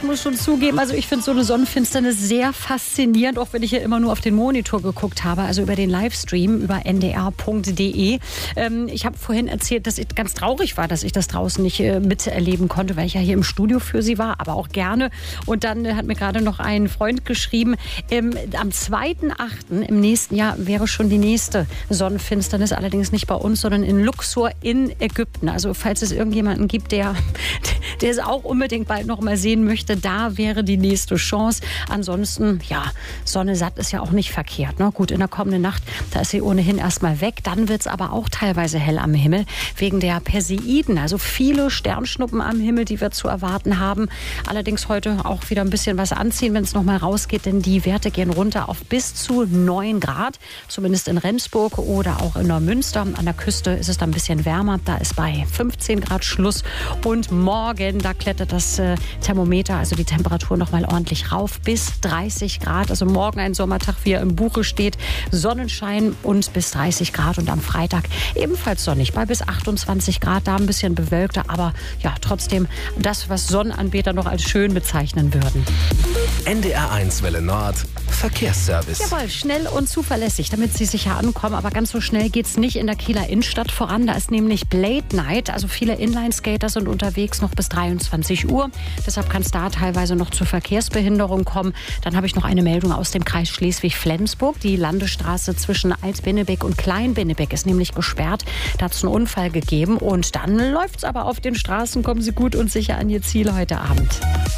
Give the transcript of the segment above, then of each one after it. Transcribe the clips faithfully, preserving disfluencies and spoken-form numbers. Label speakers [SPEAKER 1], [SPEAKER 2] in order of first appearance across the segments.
[SPEAKER 1] ich muss schon zugeben, also ich finde so eine Sonnenfinsternis sehr faszinierend, auch wenn ich ja immer nur auf den Monitor geguckt habe, also über den Livestream, über n d r punkt d e. Ähm, ich habe vorhin erzählt, dass ich ganz traurig war, dass ich das draußen nicht äh, miterleben konnte, weil ich ja hier im Studio für Sie war, aber auch gerne. Und dann äh, hat mir gerade noch ein Freund geschrieben, ähm, am zweiten achten im nächsten Jahr wäre schon die nächste Sonnenfinsternis, allerdings nicht bei uns, sondern in Luxor in Ägypten. Also falls es irgendjemanden gibt, der, der es auch unbedingt bald noch mal sehen möchte, da wäre die nächste Chance. Ansonsten, ja, Sonne satt ist ja auch nicht verkehrt. Ne? Gut, in der kommenden Nacht, da ist sie ohnehin erstmal weg. Dann wird es aber auch teilweise hell am Himmel wegen der Perseiden. Also viele Sternschnuppen am Himmel, die wir zu erwarten haben. Allerdings heute auch wieder ein bisschen was anziehen, wenn es noch mal rausgeht, denn die Werte gehen runter auf bis zu neun Grad. Zumindest in Rendsburg oder auch in Neumünster. An der Küste ist es dann ein bisschen wärmer. Da ist bei fünfzehn Grad Schluss. Und morgen, da klettert das äh, Thermometer, also die Temperatur noch mal ordentlich rauf bis dreißig Grad. Also morgen ein Sommertag, wie er im Buche steht. Sonnenschein und bis dreißig Grad. Und am Freitag ebenfalls sonnig bei bis achtundzwanzig Grad. Da ein bisschen bewölkter, aber ja, trotzdem das, was Sonnenanbeter noch als schön bezeichnen würden.
[SPEAKER 2] N D R eins Welle Nord, Verkehrsservice.
[SPEAKER 1] Jawohl, schnell und zuverlässig, damit Sie sicher ankommen. Aber ganz so schnell geht es nicht in der Kieler Innenstadt voran. Da ist nämlich Blade Night. Also viele Inline-Skater sind unterwegs noch bis dreiundzwanzig Uhr. Deshalb kann es da teilweise noch zur Verkehrsbehinderung kommen. Dann habe ich noch eine Meldung aus dem Kreis Schleswig-Flensburg. Die Landesstraße zwischen Alt-Bennebeck und Klein-Bennebeck ist nämlich gesperrt. Da hat es einen Unfall gegeben. Und dann läuft es aber auf den Straßen. Kommen Sie gut und sicher an Ihr Ziel heute Abend.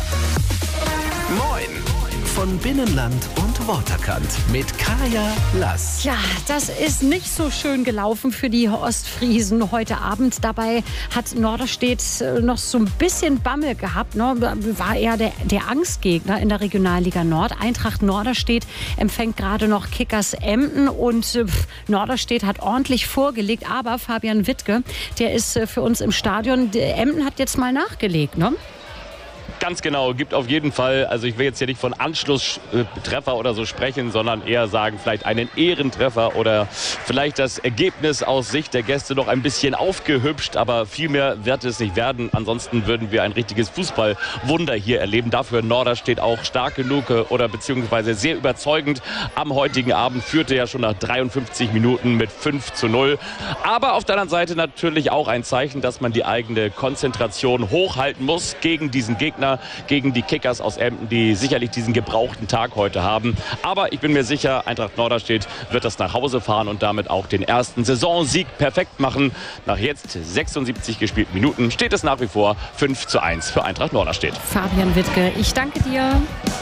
[SPEAKER 2] Moin von Binnenland und Waterkant mit Kaya Lass.
[SPEAKER 1] Ja, das ist nicht so schön gelaufen für die Ostfriesen heute Abend. Dabei hat Norderstedt noch so ein bisschen Bammel gehabt. Ne? War eher der, der Angstgegner in der Regionalliga Nord. Eintracht Norderstedt empfängt gerade noch Kickers Emden und äh, Norderstedt hat ordentlich vorgelegt. Aber Fabian Wittke, der ist äh, für uns im Stadion. Der Emden hat jetzt mal nachgelegt, ne?
[SPEAKER 3] Ganz genau, gibt auf jeden Fall, also ich will jetzt hier nicht von Anschlusstreffer oder so sprechen, sondern eher sagen, vielleicht einen Ehrentreffer oder vielleicht das Ergebnis aus Sicht der Gäste noch ein bisschen aufgehübscht, aber viel mehr wird es nicht werden. Ansonsten würden wir ein richtiges Fußballwunder hier erleben. Dafür Norderstedt auch stark genug oder beziehungsweise sehr überzeugend. Am heutigen Abend führte ja schon nach dreiundfünfzig Minuten mit fünf zu null. Aber auf der anderen Seite natürlich auch ein Zeichen, dass man die eigene Konzentration hochhalten muss gegen diesen Gegner, gegen die Kickers aus Emden, die sicherlich diesen gebrauchten Tag heute haben. Aber ich bin mir sicher, Eintracht Norderstedt wird das nach Hause fahren und damit auch den ersten Saisonsieg perfekt machen. Nach jetzt sechsundsiebzig gespielten Minuten steht es nach wie vor fünf zu eins für Eintracht Norderstedt.
[SPEAKER 1] Fabian Wittke, ich danke dir.